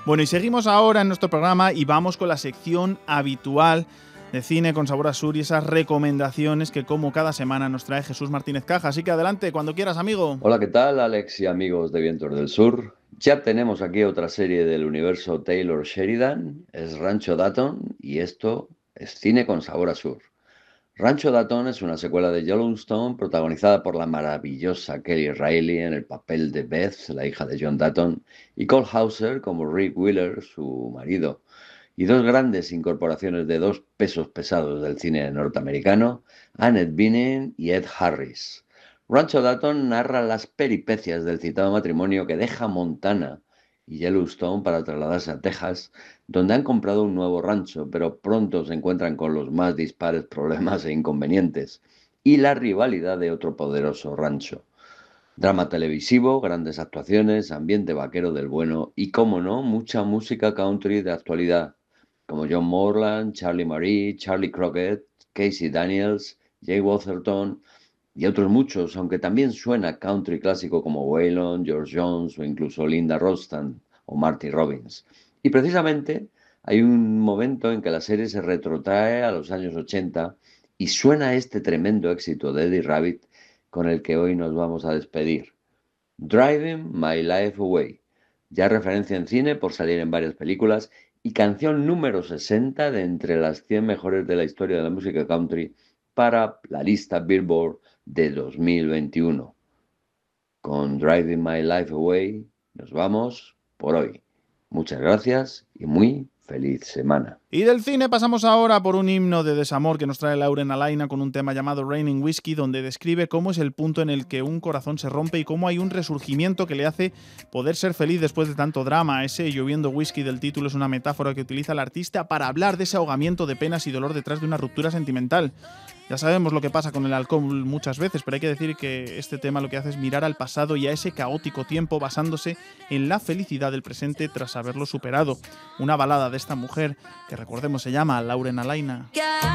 Bueno, y seguimos ahora en nuestro programa y vamos con la sección habitual de Cine con Sabor a Sur y esas recomendaciones que, como cada semana, nos trae Jesús Martínez Caja. Así que adelante, cuando quieras, amigo. Hola, ¿qué tal, Alex y amigos de Vientos del Sur? Ya tenemos aquí otra serie del universo Taylor Sheridan, es Rancho Dayton y esto es Cine con Sabor a Sur. Rancho Dayton es una secuela de Yellowstone protagonizada por la maravillosa Kelly Reilly en el papel de Beth, la hija de John Dayton, y Cole Hauser como Rick Wheeler, su marido. Y dos grandes incorporaciones de dos pesos pesados del cine norteamericano, Annette Bening y Ed Harris. Rancho Dayton narra las peripecias del citado matrimonio que deja Montana y Yellowstone para trasladarse a Texas, donde han comprado un nuevo rancho, pero pronto se encuentran con los más dispares problemas e inconvenientes y la rivalidad de otro poderoso rancho. Drama televisivo, grandes actuaciones, ambiente vaquero del bueno y, como no, mucha música country de actualidad, como John Morland, Charlie Marie, Charlie Crockett, Casey Daniels, Jay Watherton y otros muchos, aunque también suena country clásico como Waylon, George Jones o incluso Linda Ronstadt o Marty Robbins. Y precisamente hay un momento en que la serie se retrotrae a los años 80 y suena este tremendo éxito de Eddie Rabbit con el que hoy nos vamos a despedir. Driving My Life Away, ya referencia en cine por salir en varias películas y canción número 60 de entre las 100 mejores de la historia de la música country para la lista Billboard de 2021. Con Driving My Life Away nos vamos por hoy. Muchas gracias y muy feliz semana. Y del cine pasamos ahora por un himno de desamor que nos trae Lauren Alaina con un tema llamado Raining Whiskey, donde describe cómo es el punto en el que un corazón se rompe y cómo hay un resurgimiento que le hace poder ser feliz después de tanto drama. Ese lloviendo whisky del título es una metáfora que utiliza el artista para hablar de ese ahogamiento de penas y dolor detrás de una ruptura sentimental. Ya sabemos lo que pasa con el alcohol muchas veces, pero hay que decir que este tema lo que hace es mirar al pasado y a ese caótico tiempo basándose en la felicidad del presente tras haberlo superado. Una balada de esta mujer que, recordemos, se llama Lauren Alaina.